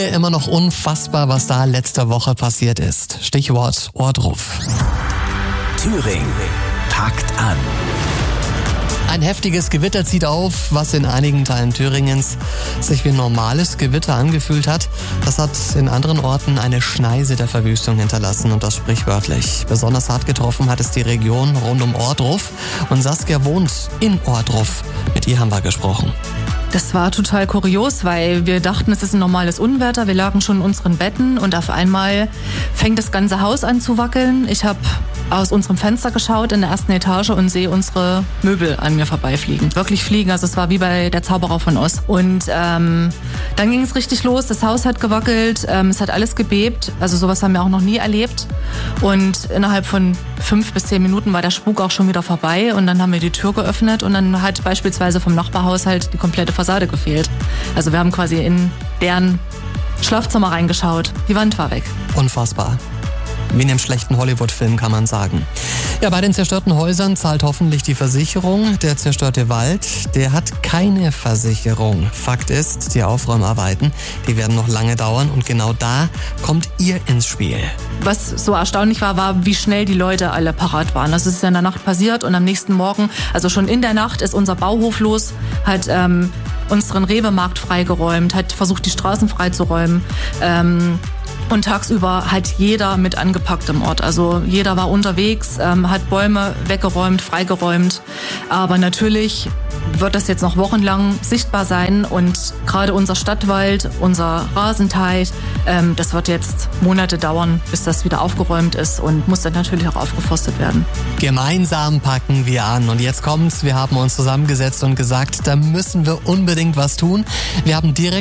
Immer noch unfassbar, was da letzte Woche passiert ist. Stichwort Ohrdruf. Thüringen packt an. Ein heftiges Gewitter zieht auf, was in einigen Teilen Thüringens sich wie ein normales Gewitter angefühlt hat. Das hat in anderen Orten eine Schneise der Verwüstung hinterlassen und das sprichwörtlich. Besonders hart getroffen hat es die Region rund um Ohrdruf und Saskia wohnt in Ohrdruf. Mit ihr haben wir gesprochen. Das war total kurios, weil wir dachten, es ist ein normales Unwetter. Wir lagen schon in unseren Betten und auf einmal fängt das ganze Haus an zu wackeln. Ich habe aus unserem Fenster geschaut in der ersten Etage und sehe unsere Möbel an mir vorbeifliegen. Wirklich fliegen, also es war wie bei der Zauberer von Oz. Und dann ging es richtig los, das Haus hat gewackelt, es hat alles gebebt. Also sowas haben wir auch noch nie erlebt. Und innerhalb von 5 bis 10 Minuten war der Spuk auch schon wieder vorbei. Und dann haben wir die Tür geöffnet und dann hat beispielsweise vom Nachbarhaushalt die komplette Fassade gefehlt. Also wir haben quasi in deren Schlafzimmer reingeschaut. Die Wand war weg. Unfassbar. Wie in einem schlechten Hollywood-Film, kann man sagen. Ja, bei den zerstörten Häusern zahlt hoffentlich die Versicherung. Der zerstörte Wald, der hat keine Versicherung. Fakt ist, die Aufräumarbeiten, die werden noch lange dauern und genau da kommt ihr ins Spiel. Was so erstaunlich war, wie schnell die Leute alle parat waren. Das ist in der Nacht passiert und am nächsten Morgen, also schon in der Nacht, ist unser Bauhof los, hat unseren Rewe-Markt freigeräumt, hat versucht, die Straßen freizuräumen. Und tagsüber hat jeder mit angepackt im Ort. Also jeder war unterwegs, hat Bäume weggeräumt, freigeräumt. Aber natürlich wird das jetzt noch wochenlang sichtbar sein. Und gerade unser Stadtwald, unser Rasenteich, das wird jetzt Monate dauern, bis das wieder aufgeräumt ist und muss dann natürlich auch aufgeforstet werden. Gemeinsam packen wir an. Und jetzt kommt's, wir haben uns zusammengesetzt und gesagt, da müssen wir unbedingt was tun. Wir haben direkt